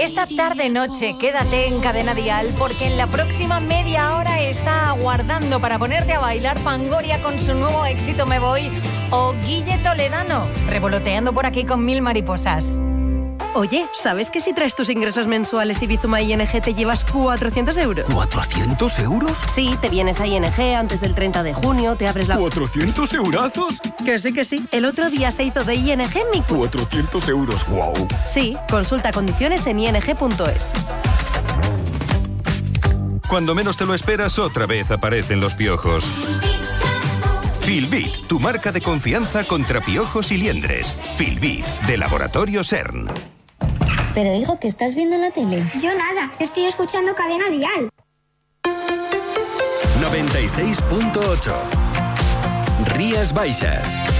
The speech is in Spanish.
Esta tarde-noche quédate en Cadena Dial porque en la próxima media hora está aguardando para ponerte a bailar Fangoria con su nuevo éxito Me Voy o Guille Toledano, revoloteando por aquí con Mil Mariposas. Oye, ¿sabes que si traes tus ingresos mensuales y Bizuma ING te llevas 400 euros? ¿400 euros? Sí, te vienes a ING antes del 30 de junio, te abres la... ¿400 eurazos? Que sí. El otro día se hizo de ING mi... 400 euros, wow. Sí, consulta condiciones en ing.es. Cuando menos te lo esperas, otra vez aparecen los piojos. Filbit, tu marca de confianza contra piojos y liendres. Filbit, de Laboratorio CERN. Pero hijo, ¿qué estás viendo en la tele? Yo nada, estoy escuchando Cadena Dial. 96.8 Rías Baixas.